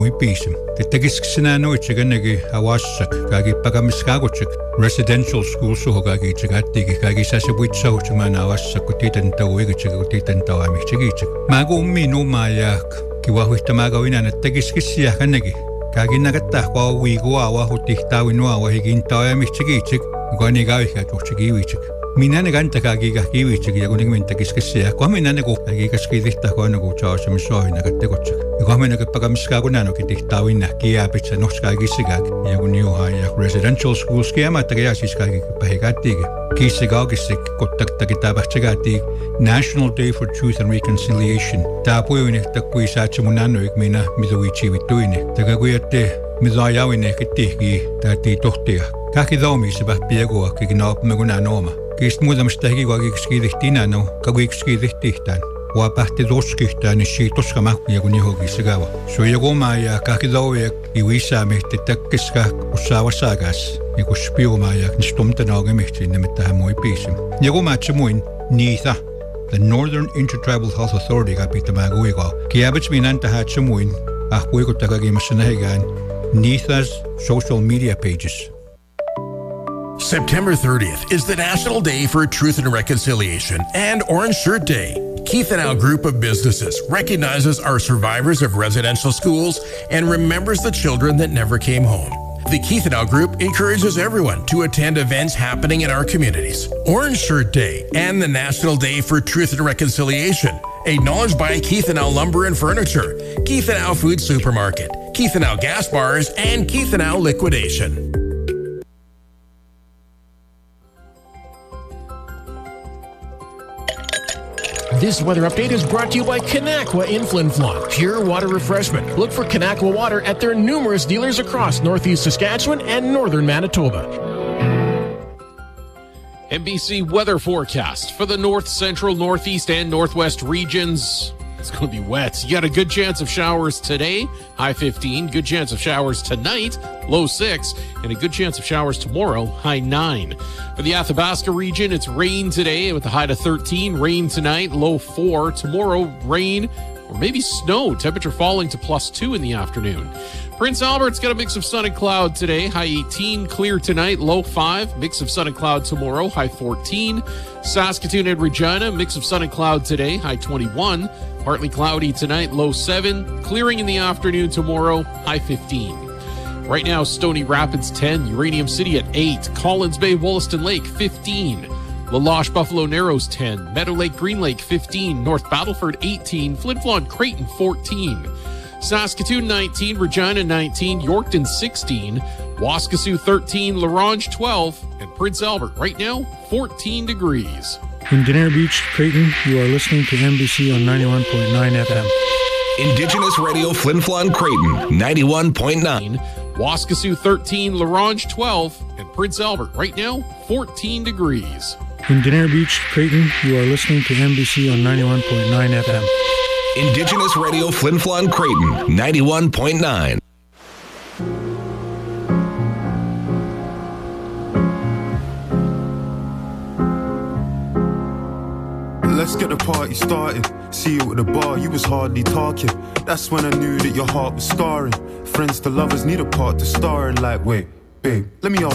Muy pisim. Tegisksinano ichiganegi awassak kagi pagamiskagutchik residential school suhogagi chigatti kagi sasibwitsa uchmana awassak kutitan tawigichik kutitan tawamichigichik. Magu ummi no mayak kiwahuitamaga winan tegiskisia kanegi kagi nagatta kwa wigo awa hutihtawi no awa higin tawamichigichik gwani gawika tuchigiwichik. Minane ganta kagi gakiwichik yagunig mintagiskisia kwa minane go kagi kaskidihta kwa nagu chawashamisohi nagategochik. Igomena pagamiskagunano kitihtawi kiapitsa noskagisiga yagunioha residential schools kiamatagiasiskagi pahigatiga kisigagisik kottaktagitabahtsagati National Day for Truth and Reconciliation tapuiwine takkuisaatsimunano igmina miduichivituine tagaguyatte midayawine kitihgi tati tohtia kakidaumi sibahpiagua kiginaapmegunanoma kistmuudamstahigiguagiskidihtinano kaguikskidihtihtán Wapahti doskihtaan shiitoskama yagunihogisigawa. Suyagoma ya kakidawiak iwisaamihti takkiska ussaawassaagas ikuspiumayak nistumtanaagamihti nimittahamui piisim. Yagumaatsamuin niitha the Northern Intertribal Health Authority kapitamaguiga. Kiabitsminan tahatsamuin ahpuikutakagimassanahigaan Neitha's social media pages. September 30th is the National Day for Truth and Reconciliation and Orange Shirt Day. Keith and Al Group of Businesses recognizes our survivors of residential schools and remembers the children that never came home. The Keith and Al Group encourages everyone to attend events happening in our communities. Orange Shirt Day and the National Day for Truth and Reconciliation, acknowledged by Keith and Al Lumber and Furniture, Keith and Al Food Supermarket, Keith and Al Gas Bars, and Keith and Al Liquidation. This weather update is brought to you by Kanakwa in Flin Flon. Pure water refreshment. Look for Kanakwa water at their numerous dealers across northeast Saskatchewan and northern Manitoba. NBC weather forecast for the north, central, northeast, and northwest regions. It's going to be wet. You got a good chance of showers today, high 15. Good chance of showers tonight, low 6. And a good chance of showers tomorrow, high 9. For the Athabasca region, it's rain today with a high to 13. Rain tonight, low 4. Tomorrow, rain or maybe snow. Temperature falling to +2 in the afternoon. Prince Albert's got a mix of sun and cloud today, high 18. Clear tonight, low 5. Mix of sun and cloud tomorrow, high 14. Saskatoon and Regina, mix of sun and cloud today, high 21. Partly cloudy tonight, low 7. Clearing in the afternoon tomorrow, high 15. Right now, Stony Rapids 10, Uranium City at 8, Collins Bay, Wollaston Lake 15, La Loche, Buffalo Narrows 10, Meadow Lake, Green Lake 15, North Battleford 18, Flin Flon, Creighton 14, Saskatoon 19, Regina 19, Yorkton 16, Waskesiu 13, La Ronge 12, and Prince Albert right now 14 degrees. In Danair Beach, Creighton, you are listening to NBC on 91.9 FM. Indigenous Radio Flin Flon Creighton, 91.9. Waskesiu 13, La Ronge 12, and Prince Albert right now 14 degrees. In Danair Beach, Creighton, you are listening to NBC on 91.9 FM. Indigenous Radio Flin Flon Creighton, 91.9. Let's get the party started. See you at the bar, you was hardly talking. That's when I knew that your heart was scarring. Friends to lovers need a part to star in. Like, wait, babe, let me ask